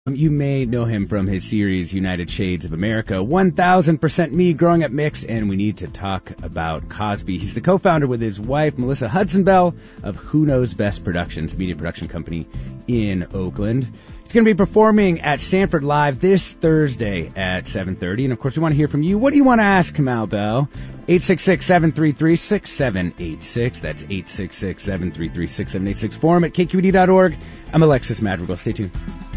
You may know him from his series United Shades of America, 1000% Me, Growing Up Mix, and we need to talk about Cosby. He's the co-founder with his wife, Melissa Hudson Bell, of Who Knows Best Productions, media production company in Oakland. He's going to be performing at Stanford Live this Thursday at 7:30. And, of course, we want to hear from you. What do you want to ask Kamau Bell? 866-733-6786. That's 866-733-6786. Forum at kqed.org. I'm Alexis Madrigal. Stay tuned.